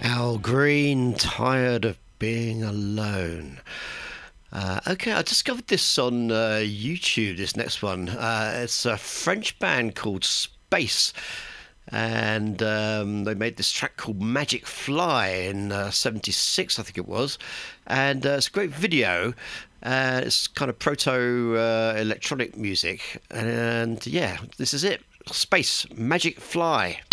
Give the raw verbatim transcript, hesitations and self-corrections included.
Al Green, tired of being alone. Uh, okay, I discovered this on uh, YouTube. This next one, uh, it's a French band called Space, and um, they made this track called Magic Fly in uh, 'seventy-six, I think it was, and uh, it's a great video. Uh, it's kind of proto uh, electronic music, and yeah, this is it. Space Magic Fly.